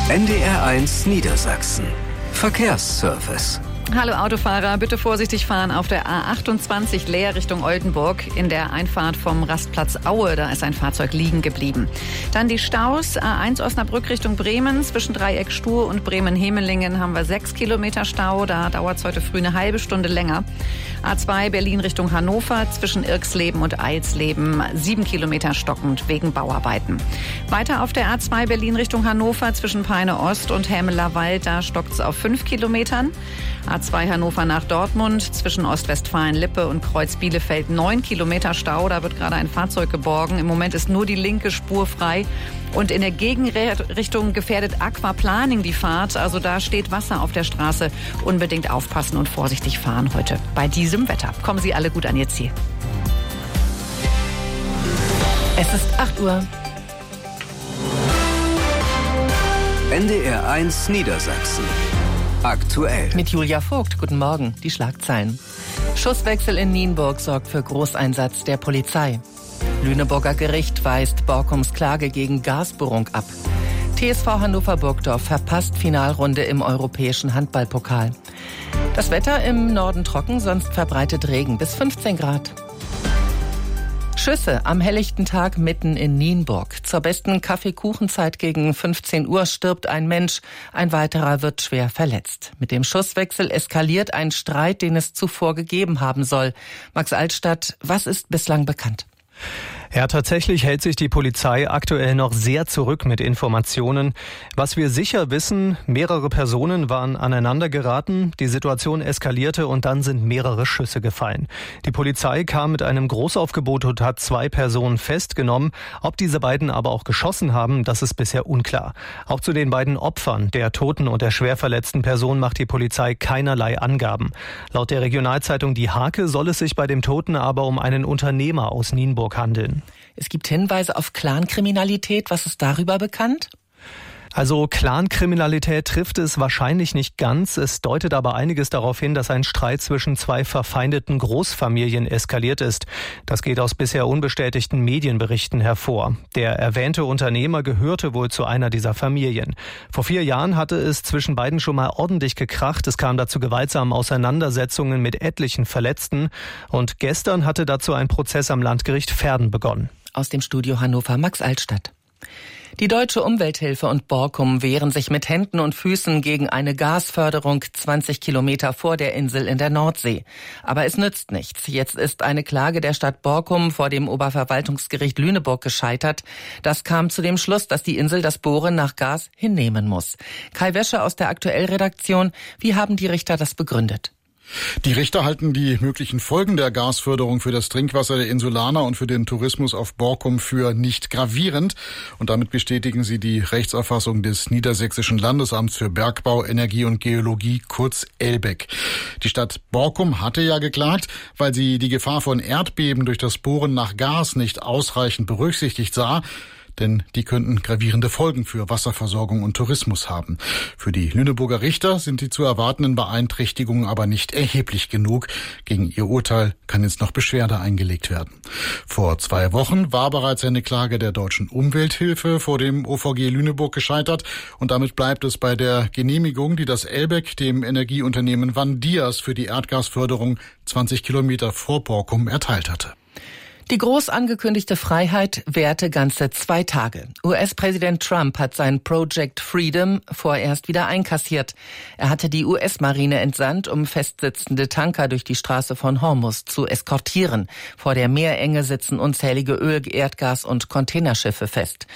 NDR1 Niedersachsen. Verkehrsservice. Hallo Autofahrer, bitte vorsichtig fahren auf der A28 Leer Richtung Oldenburg. In der Einfahrt vom Rastplatz Aue, da ist ein Fahrzeug liegen geblieben. Dann die Staus, A1 Osnabrück Richtung Bremen. Zwischen Dreieck Stur und Bremen-Hemelingen haben wir 6 Kilometer Stau. Da dauert es heute früh eine halbe Stunde länger. A2 Berlin Richtung Hannover. Zwischen Irksleben und Eilsleben 7 Kilometer stockend wegen Bauarbeiten. Weiter auf der A2 Berlin Richtung Hannover. Zwischen Peine Ost und Hämelerwald, da stockt es auf 5 Kilometern. A2 Hannover nach Dortmund, zwischen Ostwestfalen-Lippe und Kreuz Bielefeld 9 Kilometer Stau. Da wird gerade ein Fahrzeug geborgen. Im Moment ist nur die linke Spur frei. Und in der Gegenrichtung gefährdet Aquaplaning die Fahrt. Also da steht Wasser auf der Straße. Unbedingt aufpassen und vorsichtig fahren heute bei diesem Wetter. Kommen Sie alle gut an Ihr Ziel. Es ist 8 Uhr. NDR1 Niedersachsen. Aktuell. Mit Julia Vogt. Guten Morgen. Die Schlagzeilen. Schusswechsel in Nienburg sorgt für Großeinsatz der Polizei. Lüneburger Gericht weist Borkums Klage gegen Gasbohrung ab. TSV Hannover-Burgdorf verpasst Finalrunde im europäischen Handballpokal. Das Wetter im Norden trocken, sonst verbreitet Regen bis 15 Grad. Schüsse am helllichten Tag mitten in Nienburg. Zur besten Kaffeekuchenzeit gegen 15 Uhr stirbt ein Mensch, ein weiterer wird schwer verletzt. Mit dem Schusswechsel eskaliert ein Streit, den es zuvor gegeben haben soll. Max Altstadt, was ist bislang bekannt? Ja, tatsächlich hält sich die Polizei aktuell noch sehr zurück mit Informationen. Was wir sicher wissen, mehrere Personen waren aneinander geraten, die Situation eskalierte und dann sind mehrere Schüsse gefallen. Die Polizei kam mit einem Großaufgebot und hat 2 Personen festgenommen. Ob diese beiden aber auch geschossen haben, das ist bisher unklar. Auch zu den beiden Opfern, der toten und der schwer verletzten Person, macht die Polizei keinerlei Angaben. Laut der Regionalzeitung Die Hake soll es sich bei dem Toten aber um einen Unternehmer aus Nienburg handeln. Es gibt Hinweise auf Clankriminalität. Was ist darüber bekannt? Also Clankriminalität trifft es wahrscheinlich nicht ganz. Es deutet aber einiges darauf hin, dass ein Streit zwischen 2 verfeindeten Großfamilien eskaliert ist. Das geht aus bisher unbestätigten Medienberichten hervor. Der erwähnte Unternehmer gehörte wohl zu einer dieser Familien. Vor 4 Jahren hatte es zwischen beiden schon mal ordentlich gekracht. Es kam dazu gewaltsamen Auseinandersetzungen mit etlichen Verletzten. Und gestern hatte dazu ein Prozess am Landgericht Verden begonnen. Aus dem Studio Hannover, Max Altstadt. Die Deutsche Umwelthilfe und Borkum wehren sich mit Händen und Füßen gegen eine Gasförderung 20 Kilometer vor der Insel in der Nordsee. Aber es nützt nichts. Jetzt ist eine Klage der Stadt Borkum vor dem Oberverwaltungsgericht Lüneburg gescheitert. Das kam zu dem Schluss, dass die Insel das Bohren nach Gas hinnehmen muss. Kai Wäsche aus der Aktuell-Redaktion. Wie haben die Richter das begründet? Die Richter halten die möglichen Folgen der Gasförderung für das Trinkwasser der Insulaner und für den Tourismus auf Borkum für nicht gravierend. Und damit bestätigen sie die Rechtsauffassung des Niedersächsischen Landesamts für Bergbau, Energie und Geologie, kurz ELBEG. Die Stadt Borkum hatte ja geklagt, weil sie die Gefahr von Erdbeben durch das Bohren nach Gas nicht ausreichend berücksichtigt sah. Denn die könnten gravierende Folgen für Wasserversorgung und Tourismus haben. Für die Lüneburger Richter sind die zu erwartenden Beeinträchtigungen aber nicht erheblich genug. Gegen ihr Urteil kann jetzt noch Beschwerde eingelegt werden. Vor 2 Wochen war bereits eine Klage der Deutschen Umwelthilfe vor dem OVG Lüneburg gescheitert. Und damit bleibt es bei der Genehmigung, die das ELBEG dem Energieunternehmen Van Dias für die Erdgasförderung 20 Kilometer vor Borkum erteilt hatte. Die groß angekündigte Freiheit währte ganze 2 Tage. US-Präsident Trump hat sein Project Freedom vorerst wieder einkassiert. Er hatte die US-Marine entsandt, um festsitzende Tanker durch die Straße von Hormuz zu eskortieren. Vor der Meerenge sitzen unzählige Öl-, Erdgas- und Containerschiffe fest.